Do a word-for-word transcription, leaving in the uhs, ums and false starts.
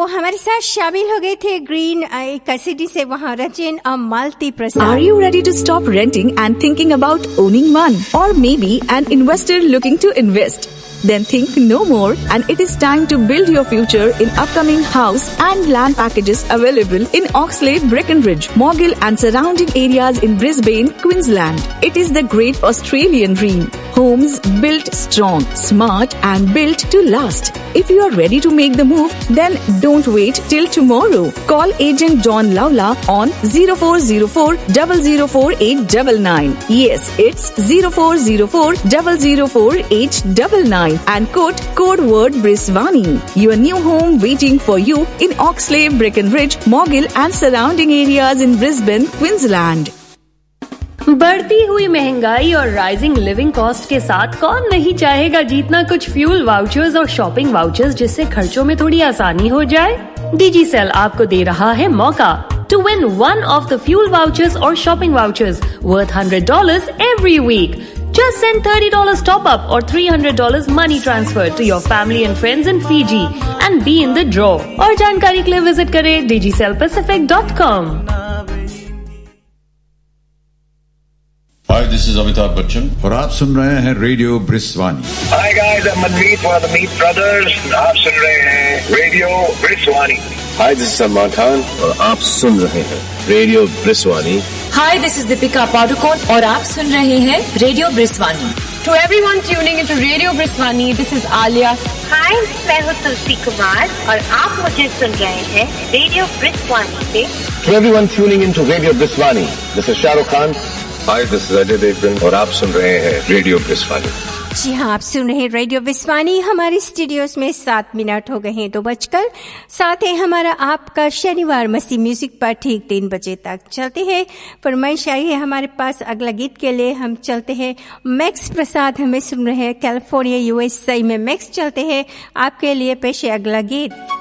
हमारे साथ शामिल हो गए थे ग्रीन कैसिडी से वहाँ रचिन और मालती प्रसाद। Are you ready to stop renting and thinking about owning one? Or maybe an investor looking to invest? Then think no more, and it is time to build your future in upcoming house and land packages available in Oxlade, Breckenridge, Morgill and surrounding areas in Brisbane, Queensland. It is the great Australian dream. Homes built strong, smart and built to last. If you are ready to make the move, then don't wait till tomorrow. Call agent John Lawla on zero four zero four, zero zero four eight nine nine. Yes, it's zero four zero four, zero zero four eight nine nine. And quote code word Briswani. Your new home waiting for you in Oxlade, Breckenridge, Morgill and surrounding areas in Brisbane, Queensland. बढ़ती हुई महंगाई और rising living cost के साथ कौन नहीं चाहेगा जीतना कुछ फ्यूल वाउचर्स और शॉपिंग वाउचर्स जिससे खर्चों में थोड़ी आसानी हो जाए। डिजीसेल आपको दे रहा है मौका to win one of the fuel vouchers or shopping vouchers worth one hundred dollars every week. Just send thirty dollars top up or three hundred dollars money transfer to your family and friends in Fiji and be in the draw. और जानकारी के लिए visit करें digicel pacific dot com. Hi, this is Amitabh Bachchan और आप सुन रहे हैं radio ब्रिस्वानी. Hi guys, I'm Manmeet for the Meat Brothers. आप सुन रहे हैं radio ब्रिस्वानी. Hi, this is Salman Khan और आप सुन रहे हैं radio ब्रिस्वानी. Hi, this is Deepika Padukone और आप सुन रहे हैं radio ब्रिस्वानी. To everyone tuning into Radio Briswani, this is Alia. Hi, मैं हूँ तुलसी कुमार और आप मुझे सुन रहे हैं रेडियो ब्रिस्वानी से. To everyone tuning into Radio Briswani, this is Shah Rukh Khan. Hi, this is Ajay Devgan और आप सुन रहे हैं रेडियो ब्रिस्वानी. जी हाँ, आप सुन रहे हैं रेडियो ब्रिस्वानी. हमारे स्टूडियोज में सात मिनट हो गए हैं दो बजकर. साथ ही हमारा आपका शनिवार मस्ती म्यूजिक पर ठीक तीन बजे तक चलते हैं. फरमाइश आई है हमारे पास अगला गीत के लिए. हम चलते हैं मैक्स प्रसाद, हमें सुन रहे हैं कैलिफोर्निया यूएसए में. मैक्स चलते हैं आपके लिए पेश अगला गीत.